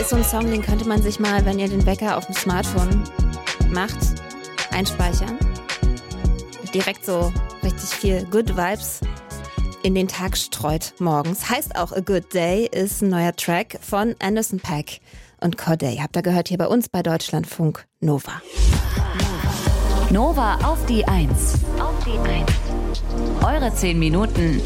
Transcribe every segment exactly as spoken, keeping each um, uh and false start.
ist so ein Song, den könnte man sich mal, wenn ihr den Wecker auf dem Smartphone macht, einspeichern. Direkt so richtig viel Good Vibes in den Tag streut morgens. Heißt auch A Good Day, ist ein neuer Track von Anderson .Paak und Cordae. Habt ihr gehört hier bei uns bei Deutschlandfunk Nova. Nova auf die Eins. Auf die Eins. Eure zehn Minuten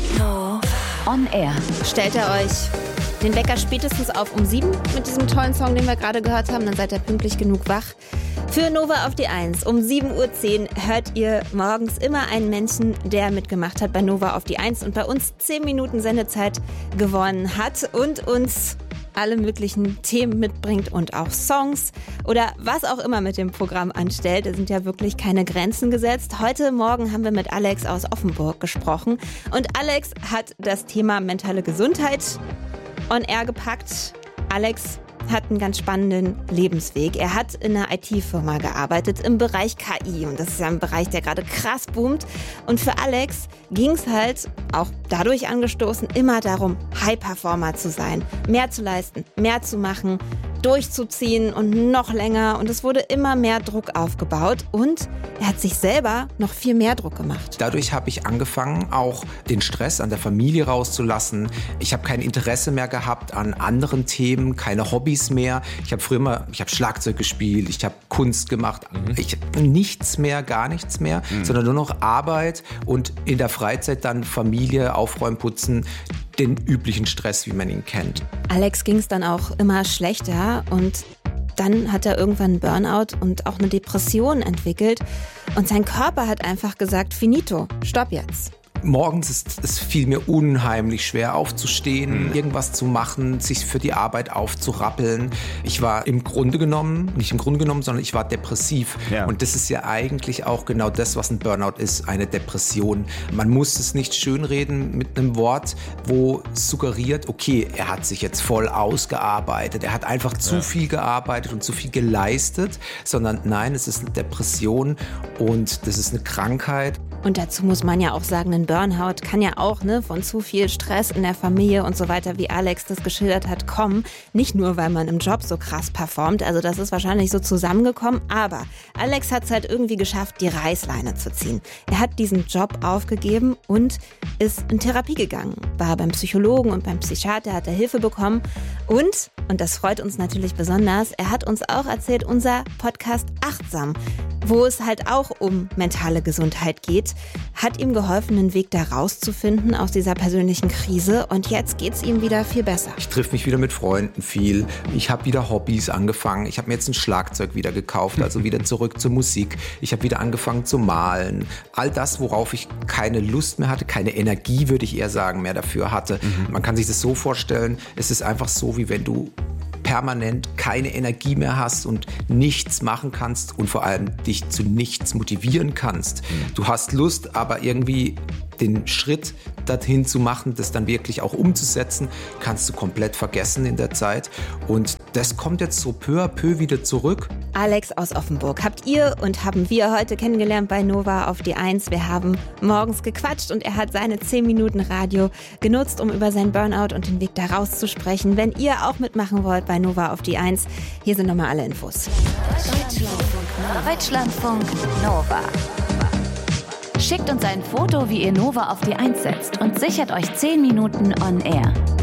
on air. Stellt ihr euch den Wecker spätestens auf um sieben mit diesem tollen Song, den wir gerade gehört haben, dann seid ihr pünktlich genug wach. Für Nova auf die Eins um sieben Uhr zehn hört ihr morgens immer einen Menschen, der mitgemacht hat bei Nova auf die Eins und bei uns zehn Minuten Sendezeit gewonnen hat und uns alle möglichen Themen mitbringt und auch Songs oder was auch immer mit dem Programm anstellt. Da sind ja wirklich keine Grenzen gesetzt. Heute Morgen haben wir mit Alex aus Offenburg gesprochen und Alex hat das Thema mentale Gesundheit on air gepackt. Alex hat einen ganz spannenden Lebensweg. Er hat in einer I T-Firma gearbeitet im Bereich K I und das ist ja ein Bereich, der gerade krass boomt. Und für Alex ging es halt, auch dadurch angestoßen, immer darum, High-Performer zu sein, mehr zu leisten, mehr zu machen, durchzuziehen und noch länger. Und es wurde immer mehr Druck aufgebaut und er hat sich selber noch viel mehr Druck gemacht. Dadurch habe ich angefangen, auch den Stress an der Familie rauszulassen. Ich habe kein Interesse mehr gehabt an anderen Themen, keine Hobbys mehr. Ich habe früher immer, ich habe Schlagzeug gespielt, ich habe Kunst gemacht. Mhm. Ich habe nichts mehr, gar nichts mehr, mhm. sondern nur noch Arbeit und in der Freizeit dann Familie, Aufräumen, Putzen, den üblichen Stress, wie man ihn kennt. Alex ging es dann auch immer schlechter und dann hat er irgendwann einen Burnout und auch eine Depression entwickelt und sein Körper hat einfach gesagt, finito, stopp jetzt. Morgens ist es fiel mir unheimlich schwer aufzustehen, mhm. irgendwas zu machen, sich für die Arbeit aufzurappeln. Ich war im Grunde genommen, nicht im Grunde genommen, sondern ich war depressiv. Ja. Und das ist ja eigentlich auch genau das, was ein Burnout ist, eine Depression. Man muss es nicht schönreden mit einem Wort, wo suggeriert, okay, er hat sich jetzt voll ausgearbeitet, er hat einfach zu ja. viel gearbeitet und zu viel geleistet, sondern nein, es ist eine Depression und das ist eine Krankheit. Und dazu muss man ja auch sagen, ein Burnout kann ja auch ne, von zu viel Stress in der Familie und so weiter, wie Alex das geschildert hat, kommen. Nicht nur, weil man im Job so krass performt, also das ist wahrscheinlich so zusammengekommen, aber Alex hat es halt irgendwie geschafft, die Reißleine zu ziehen. Er hat diesen Job aufgegeben und ist in Therapie gegangen, war beim Psychologen und beim Psychiater, hat er Hilfe bekommen und, und das freut uns natürlich besonders, er hat uns auch erzählt, unser Podcast Achtsam, wo es halt auch um mentale Gesundheit geht, hat ihm geholfen, einen Weg da rauszufinden aus dieser persönlichen Krise und jetzt geht's ihm wieder viel besser. Ich triff mich wieder mit Freunden viel, ich habe wieder Hobbys angefangen, ich habe mir jetzt ein Schlagzeug wieder gekauft, also wieder zurück zur Musik, ich habe wieder angefangen zu malen, all das, worauf ich keine Lust mehr hatte, keine Energie, würde ich eher sagen, mehr dafür hatte. Mhm. Man kann sich das so vorstellen, es ist einfach so, wie wenn du permanent keine Energie mehr hast und nichts machen kannst und vor allem dich zu nichts motivieren kannst. Mhm. Du hast Lust, aber irgendwie den Schritt dorthin zu machen, das dann wirklich auch umzusetzen, kannst du komplett vergessen in der Zeit. Und das kommt jetzt so peu à peu wieder zurück. Alex aus Offenburg habt ihr und haben wir heute kennengelernt bei Nova auf die Eins. Wir haben morgens gequatscht und er hat seine zehn Minuten Radio genutzt, um über seinen Burnout und den Weg da rauszusprechen. Wenn ihr auch mitmachen wollt bei Nova auf die Eins, hier sind nochmal alle Infos. Deutschlandfunk Nova. Deutschlandfunk Nova. Schickt uns ein Foto, wie ihr Nova auf die Eins setzt und sichert euch zehn Minuten on air.